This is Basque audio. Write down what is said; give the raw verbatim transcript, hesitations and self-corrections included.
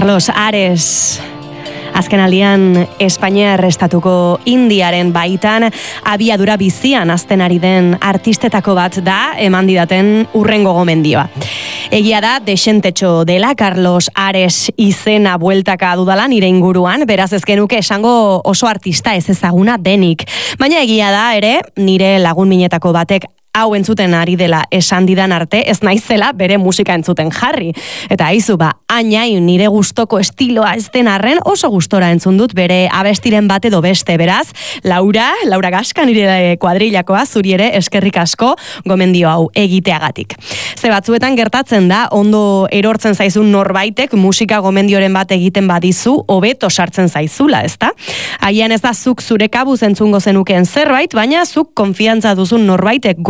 Carlos Ares, azken aldian Espainiar estatuko Indiaren baitan abiadura bizian azten ari den artistetako bat da eman didaten urrengo gomendioa. Egia da, desentetxo dela Carlos Ares izena bueltaka dudala nire inguruan, beraz ez genuke esango oso artista ez ezaguna denik. Baina egia da ere, nire lagun minetako batek hau entzuten ari dela esan didan arte, ez naizela bere musika entzuten jarri. Eta haizu ba, ainain nire gustoko estiloa ez den arren oso gustora entzun dut bere abestiren bat edo beste, beraz. Laura, Laura Gaska nire kuadrilakoa, zuri ere eskerrik asko gomendio hau egiteagatik. Ze batzuetan gertatzen da, ondo erortzen zaizun norbaitek musika gomendioren bat egiten badizu, hobeto sartzen zaizula, ezta? Haian ez da zuk zure kabuz entzungo zenukeen zerbait, baina zuk konfiantza duzun norbaitek